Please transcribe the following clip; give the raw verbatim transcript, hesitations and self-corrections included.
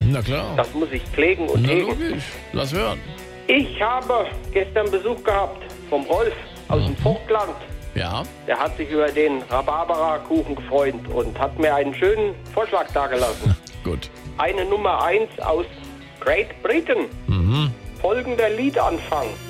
Na klar. Das muss ich pflegen und Na hegen. logisch. Lass hören. Ich habe gestern Besuch gehabt vom Rolf aus dem Vogtland. Ja. Der hat sich über den Rhabarberkuchen gefreut und hat mir einen schönen Vorschlag dargelassen. Gut. Eine Nummer eins aus Great Britain. Mhm. Folgender Liedanfang.